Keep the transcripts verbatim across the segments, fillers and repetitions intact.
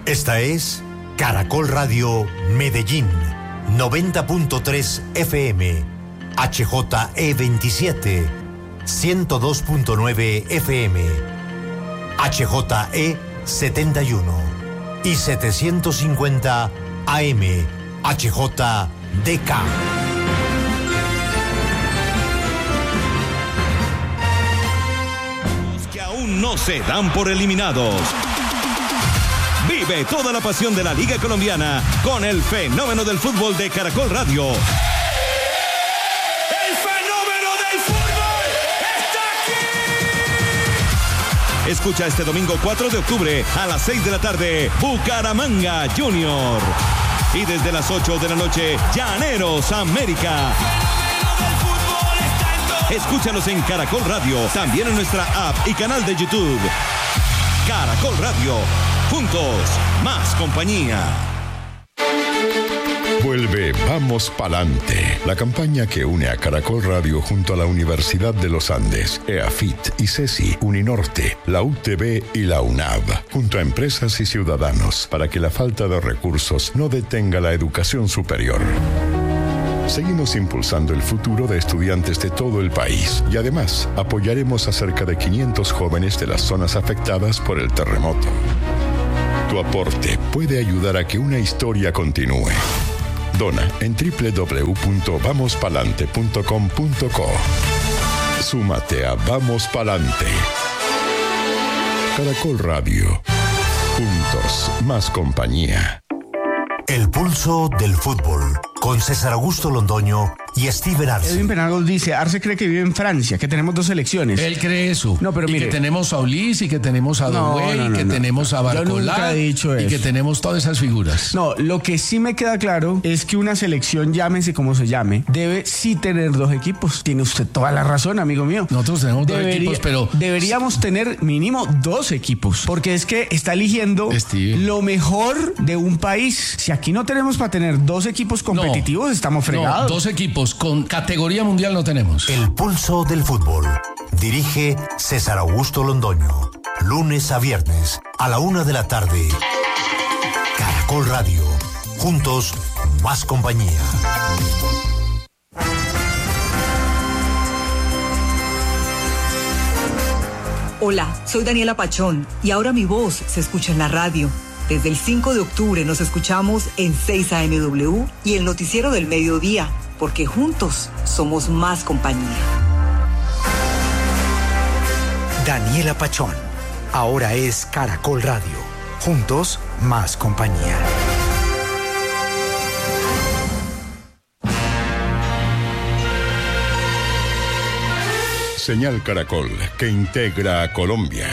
Esta es Caracol Radio Medellín, noventa punto tres F M, H J E veintisiete, ciento dos punto nueve F M, H J E setenta y uno y setecientos cincuenta A M, H J D K. Los que aún no se dan por eliminados. Vive toda la pasión de la Liga Colombiana con el fenómeno del fútbol de Caracol Radio. ¡El fenómeno del fútbol está aquí! Escucha este domingo cuatro de octubre a las seis de la tarde, Bucaramanga Junior. Y desde las ocho de la noche, Llaneros América. Escúchanos en Caracol Radio, también en nuestra app y canal de YouTube. Caracol Radio. Juntos, más compañía. Vuelve Vamos Palante, la campaña que une a Caracol Radio junto a la Universidad de los Andes, EAFIT, ICESI, Uninorte, la U T B y la UNAV, junto a empresas y ciudadanos, para que la falta de recursos no detenga la educación superior. Seguimos impulsando el futuro de estudiantes de todo el país y además apoyaremos a cerca de quinientos jóvenes de las zonas afectadas por el terremoto. Tu aporte puede ayudar a que una historia continúe. Dona en doble u doble u doble u punto vamos palante punto com punto co. Súmate a Vamos Palante. Caracol Radio. Juntos, más compañía. El pulso del fútbol, con César Augusto Londoño y Steven Arce. Edwin Penagos dice, Arce cree que vive en Francia, que tenemos dos selecciones. Él cree eso. No, pero y mire. que tenemos a Ulis, y que tenemos a Doué, no, no, y que no, tenemos no. a Barcolá. Yo nunca he dicho y eso. que tenemos todas esas figuras. No, lo que sí me queda claro es que una selección, llámese como se llame, debe sí tener dos equipos. Tiene usted toda la razón, amigo mío. Nosotros tenemos dos Debería- equipos, pero... Deberíamos tener mínimo dos equipos, porque es que está eligiendo Steve. lo mejor de un país. Si aquí no tenemos para tener dos equipos competitivos, No, estamos fregados. No, dos equipos con categoría mundial no tenemos. El pulso del fútbol. Dirige César Augusto Londoño. Lunes a viernes a la una de la tarde. Caracol Radio. Juntos, más compañía. Hola, soy Daniela Pachón y ahora mi voz se escucha en la radio. Desde el cinco de octubre nos escuchamos en seis A M W y el noticiero del mediodía, porque juntos somos más compañía. Daniela Pachón, ahora es Caracol Radio. Juntos, más compañía. Señal Caracol, que integra a Colombia.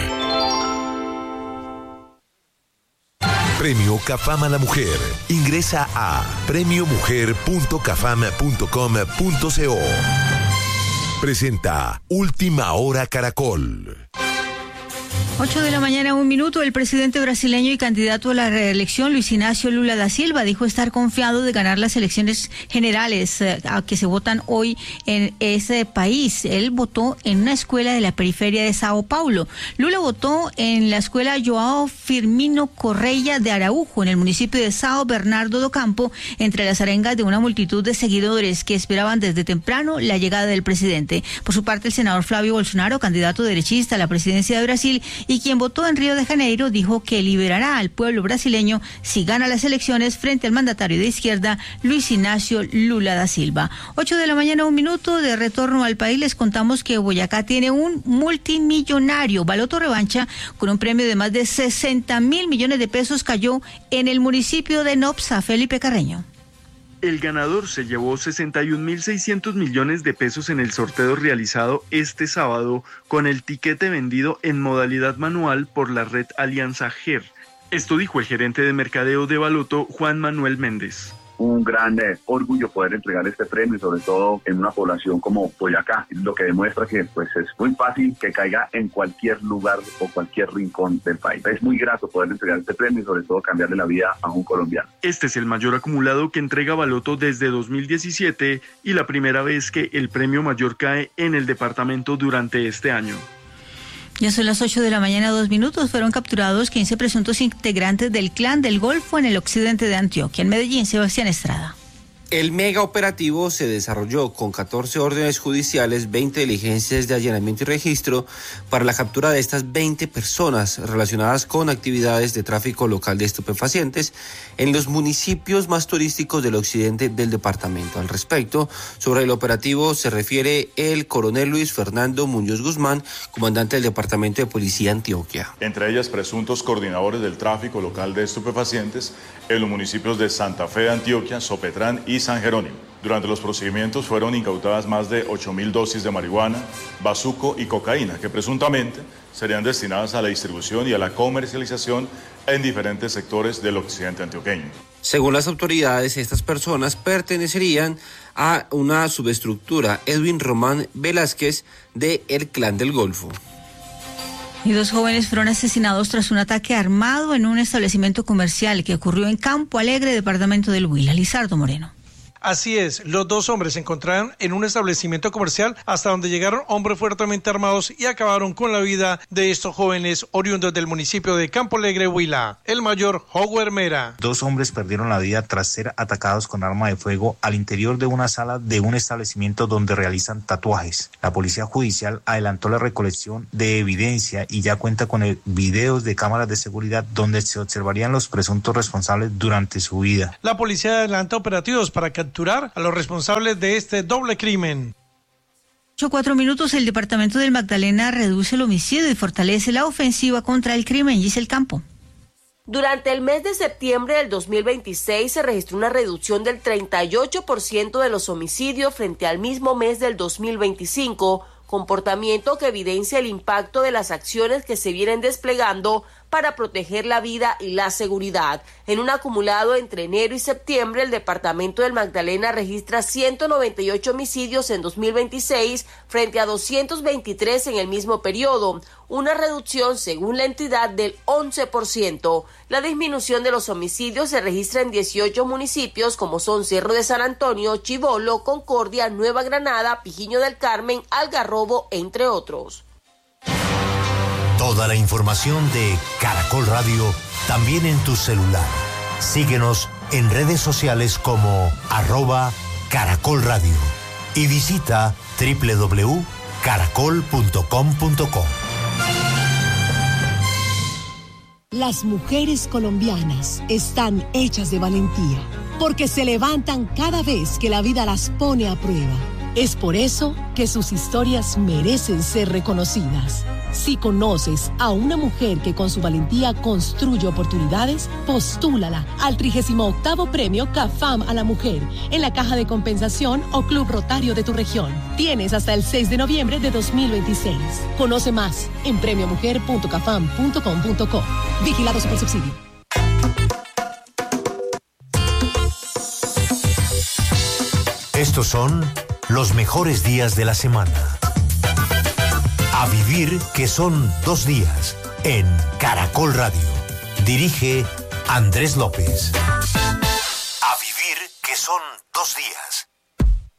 Premio Cafam a la Mujer. Ingresa a premio mujer punto cafam punto com punto co. Presenta Última Hora Caracol. ocho de la mañana, un minuto. El presidente brasileño y candidato a la reelección, Luis Ignacio Lula da Silva, dijo estar confiado de ganar las elecciones generales eh, a que se votan hoy en ese país. Él votó en una escuela de la periferia de Sao Paulo. Lula votó en la escuela Joao Firmino Correia de Araujo, en el municipio de Sao Bernardo do Campo, entre las arengas de una multitud de seguidores que esperaban desde temprano la llegada del presidente. Por su parte, el senador Flavio Bolsonaro, candidato derechista a la presidencia de Brasil, y quien votó en Río de Janeiro, dijo que liberará al pueblo brasileño si gana las elecciones frente al mandatario de izquierda, Luis Ignacio Lula da Silva. ocho de la mañana, un minuto. De retorno al país, les contamos que Boyacá tiene un multimillonario. Baloto Revancha, con un premio de más de sesenta mil millones de pesos, cayó en el municipio de Nopsa. Felipe Carreño. El ganador se llevó sesenta y un mil seiscientos millones de pesos en el sorteo realizado este sábado con el tiquete vendido en modalidad manual por la red Alianza G E R. Esto dijo el gerente de mercadeo de Baloto, Juan Manuel Méndez. Un gran eh, orgullo poder entregar este premio, sobre todo en una población como Boyacá, lo que demuestra que pues es muy fácil que caiga en cualquier lugar o cualquier rincón del país. Es muy grato poder entregar este premio y sobre todo cambiarle la vida a un colombiano. Este es el mayor acumulado que entrega Baloto desde dos mil diecisiete y la primera vez que el premio mayor cae en el departamento durante este año. Ya son las ocho de la mañana, dos minutos. Fueron capturados quince presuntos integrantes del Clan del Golfo en el occidente de Antioquia. En Medellín, Sebastián Estrada. El mega operativo se desarrolló con catorce órdenes judiciales, veinte diligencias de allanamiento y registro para la captura de estas veinte personas relacionadas con actividades de tráfico local de estupefacientes en los municipios más turísticos del occidente del departamento. Al respecto, sobre el operativo se refiere el coronel Luis Fernando Muñoz Guzmán, comandante del Departamento de Policía Antioquia. Entre ellas, presuntos coordinadores del tráfico local de estupefacientes en los municipios de Santa Fe de Antioquia, Sopetrán y San Jerónimo. Durante los procedimientos fueron incautadas más de ocho mil dosis de marihuana, bazuco y cocaína, que presuntamente serían destinadas a la distribución y a la comercialización en diferentes sectores del occidente antioqueño. Según las autoridades, estas personas pertenecerían a una subestructura Edwin Román Velázquez de El Clan del Golfo. Y dos jóvenes fueron asesinados tras un ataque armado en un establecimiento comercial que ocurrió en Campo Alegre, departamento del Huila. Lizardo Moreno. Así es, los dos hombres se encontraron en un establecimiento comercial hasta donde llegaron hombres fuertemente armados y acabaron con la vida de estos jóvenes oriundos del municipio de Campo Alegre, Huila. El mayor, Jogo Hermera. Dos hombres perdieron la vida tras ser atacados con arma de fuego al interior de una sala de un establecimiento donde realizan tatuajes. La policía judicial adelantó la recolección de evidencia y ya cuenta con el videos de cámaras de seguridad donde se observarían los presuntos responsables durante su vida. La policía adelanta operativos para capturar a los responsables de este doble crimen. ocho cuatro minutos, el departamento del Magdalena reduce el homicidio y fortalece la ofensiva contra el crimen. Giselle Campo. Durante el mes de septiembre del dos mil veintiséis se registró una reducción del treinta y ocho por ciento de los homicidios frente al mismo mes del dos mil veinticinco, comportamiento que evidencia el impacto de las acciones que se vienen desplegando para proteger la vida y la seguridad. En un acumulado entre enero y septiembre, el departamento del Magdalena registra ciento noventa y ocho homicidios en dos mil veintiséis frente a doscientos veintitrés en el mismo periodo, una reducción según la entidad del once por ciento. La disminución de los homicidios se registra en dieciocho municipios como son Cerro de San Antonio, Chibolo, Concordia, Nueva Granada, Pijiño del Carmen, Algarrobo, entre otros. Toda la información de Caracol Radio también en tu celular. Síguenos en redes sociales como arroba Caracol Radio y visita doble u doble u doble u punto caracol punto com punto co. Las mujeres colombianas están hechas de valentía porque se levantan cada vez que la vida las pone a prueba. Es por eso que sus historias merecen ser reconocidas. Si conoces a una mujer que con su valentía construye oportunidades, postúlala al trigésimo octavo Premio CAFAM a la Mujer en la Caja de Compensación o Club Rotario de tu región. Tienes hasta el seis de noviembre de dos mil veintiséis. Conoce más en premio mujer punto cafam punto com punto co. Vigilado Supersubsidio. Estos son los mejores días de la semana. A vivir que son dos días en Caracol Radio. Dirige Andrés López. A vivir que son dos días.